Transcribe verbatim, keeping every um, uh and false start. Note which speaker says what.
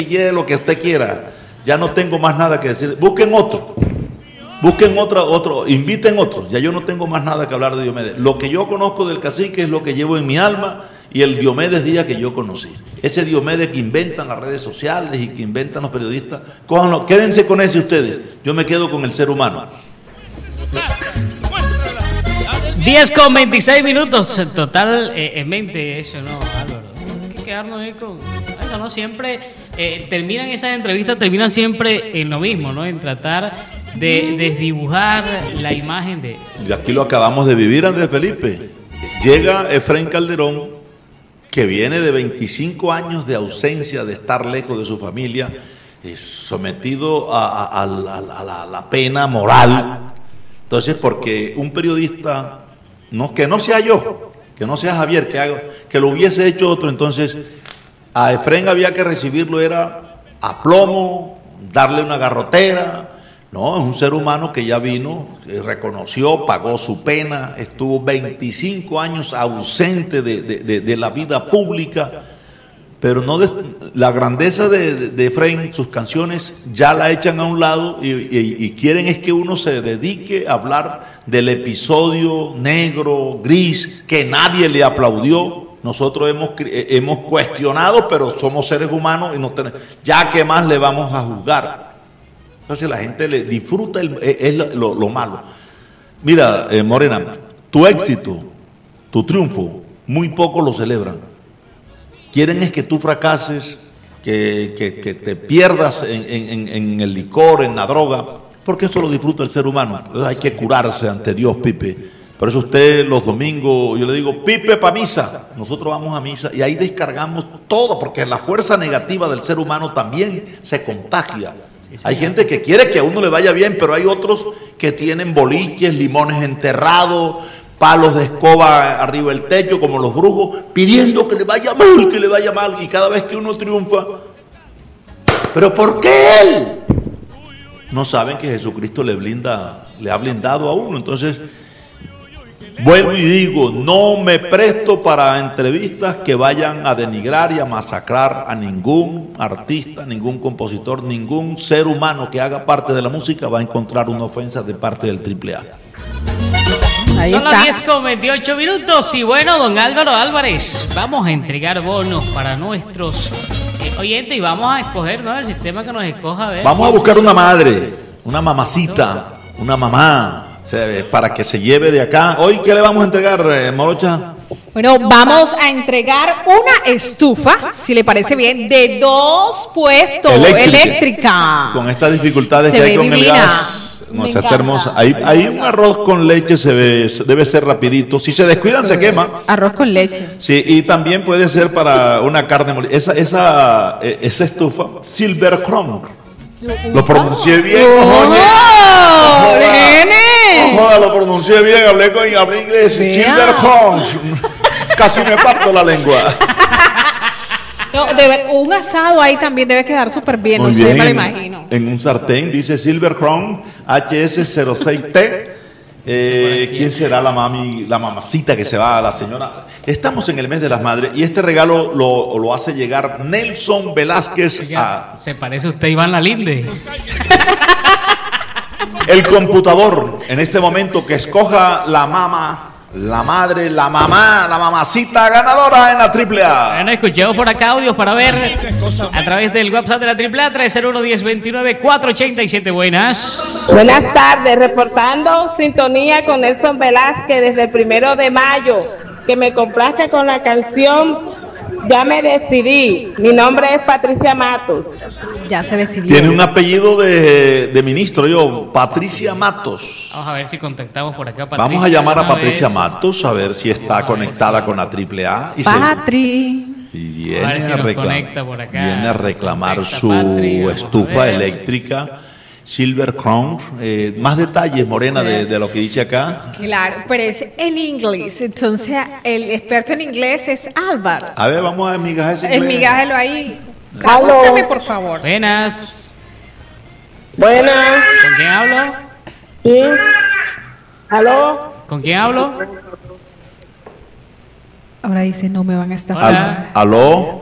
Speaker 1: Y, lo que usted quiera. Ya no tengo más nada que decir. Busquen otro. Busquen otro, otro, inviten otro. Ya yo no tengo más nada que hablar de Diomedes. Lo que yo conozco del cacique es lo que llevo en mi alma y el Diomedes Díaz que yo conocí. Ese Diomedes que inventan las redes sociales y que inventan los periodistas. Cójanlo, quédense con ese ustedes. Yo me quedo con el ser humano.
Speaker 2: diez con veintiséis minutos. Total, eh, en mente eso, ¿no, Álvaro? Hay que quedarnos ahí con eso, ¿no? Siempre eh, terminan esas entrevistas, terminan siempre en lo mismo, ¿no? En tratar de desdibujar la imagen de...
Speaker 1: Y aquí lo acabamos de vivir, Andrés Felipe. Llega Efraín Calderón, que viene de veinticinco años de ausencia, de estar lejos de su familia, eh, sometido a, a, a, la, a la, la pena moral. Entonces, porque un periodista, no, que no sea yo, que no sea Javier, que, haga, que lo hubiese hecho otro, entonces a Efraín había que recibirlo, era a plomo, darle una garrotera. No, es un ser humano que ya vino, reconoció, pagó su pena, estuvo veinticinco años ausente de, de, de, de la vida pública, pero no de, la grandeza de, de Efraín, sus canciones ya la echan a un lado y, y, y quieren es que uno se dedique a hablar del episodio negro, gris, que nadie le aplaudió. Nosotros hemos, hemos cuestionado, pero somos seres humanos y no tenemos, ya que más le vamos a juzgar. Entonces la gente le disfruta, el, es lo, lo malo. Mira, eh, Morena, tu éxito, tu triunfo, muy pocos lo celebran. Quieren es que tú fracases, que, que, que te pierdas en, en, en el licor, en la droga, porque esto lo disfruta el ser humano. Entonces hay que curarse ante Dios, Pipe. Por eso usted los domingos, yo le digo, Pipe pa' misa. Nosotros vamos a misa y ahí descargamos todo, porque la fuerza negativa del ser humano también se contagia. Sí, hay gente que quiere que a uno le vaya bien, pero hay otros que tienen boliches, limones enterrados, palos de escoba arriba del techo, como los brujos, pidiendo que le vaya mal, que le vaya mal. Y cada vez que uno triunfa, ¿pero por qué él? No saben que Jesucristo le blinda, le ha blindado a uno. Entonces, vuelvo y digo, no me presto para entrevistas que vayan a denigrar y a masacrar a ningún artista, ningún compositor, ningún ser humano que haga parte de la música va a encontrar una ofensa de parte del triple A.
Speaker 2: Ahí Son está. Las diez con veintiocho minutos y bueno, don Álvaro Álvarez, vamos a entregar bonos para nuestros eh, oyentes y vamos a escoger, ¿no? El sistema que nos escoja. A ver,
Speaker 1: vamos a buscar una madre, una mamacita, una mamá, para que se lleve de acá. Hoy, ¿qué le vamos a entregar, eh, Morocha?
Speaker 3: Bueno, vamos a entregar una estufa, si le parece bien, de dos puestos, eléctrica. eléctrica.
Speaker 1: Con estas dificultades
Speaker 3: se
Speaker 1: que hay con
Speaker 3: divina.
Speaker 1: el gas. No, está hermosa. Ahí, ahí un arroz con leche se ve, debe ser rapidito. Si se descuidan se quema.
Speaker 3: Arroz con leche.
Speaker 1: Sí, y también puede ser para una carne molida. Esa, esa, esa estufa, Silver Chrome. Lo pronuncié bien.
Speaker 3: ¡Oh,
Speaker 1: oye.
Speaker 3: nene!
Speaker 1: Ojo, lo pronuncié bien, hablé con hablé inglés.
Speaker 3: Mira.
Speaker 1: Silver Chrome. Casi me parto la lengua.
Speaker 3: No, ver, un asado ahí también debe quedar súper bien,
Speaker 1: Muy
Speaker 3: no
Speaker 1: bien,
Speaker 3: sé, me lo
Speaker 1: en,
Speaker 3: imagino.
Speaker 1: En un sartén dice Silver Crown H S cero seis T. Eh, ¿Quién será la mami, la mamacita que se va a la señora? Estamos en el mes de las madres y este regalo lo, lo hace llegar Nelson Velázquez.
Speaker 2: Oiga, a... Se parece usted a Iván Lalinde.
Speaker 1: El computador en este momento que escoja la mama. La madre, la mamá, la mamacita ganadora en la triple A.
Speaker 2: Bueno, escuchemos por acá audios para ver a través del WhatsApp de la triple A, tres cero uno, uno cero dos nueve, cuatro ocho siete. Buenas.
Speaker 4: Buenas tardes, reportando sintonía con Nelson Velázquez desde el primero de mayo, que me complazca con la canción Ya me decidí. Mi nombre es Patricia Matos.
Speaker 3: Ya se decidió.
Speaker 1: Tiene un apellido de, de ministro, yo, Patricia Matos.
Speaker 2: Vamos a ver si contactamos por acá, Patricia.
Speaker 1: Vamos a llamar a Patricia
Speaker 2: vez.
Speaker 1: Matos a ver si está conectada si... con la triple A. Y
Speaker 3: Patri.
Speaker 1: Se... Y viene,
Speaker 2: a, ver si
Speaker 1: a, reclam...
Speaker 2: por acá.
Speaker 1: viene a reclamar conecta, su Patri, estufa eléctrica. Silver Crown, eh, más detalles, Morena, de, de lo que dice acá.
Speaker 3: Claro, pero es en inglés, entonces el experto en inglés es Álvaro.
Speaker 1: A ver, vamos a migajar ese inglés.
Speaker 3: Migájelo ahí. Tradúceme, por favor.
Speaker 2: Buenas.
Speaker 4: Buenas.
Speaker 2: ¿Con quién hablo?
Speaker 4: Sí. ¿Aló?
Speaker 2: ¿Con quién hablo?
Speaker 3: Ahora dice, no me van a estafar.
Speaker 1: ¿Aló?